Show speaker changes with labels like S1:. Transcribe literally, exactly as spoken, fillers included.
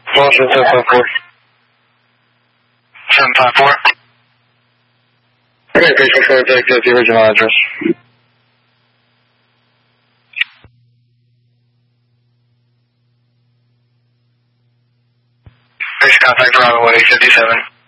S1: Boston seven five four.
S2: seven five four.
S1: Okay, patient contact at the original address.
S2: Patient contact arrival at eight fifty-seven.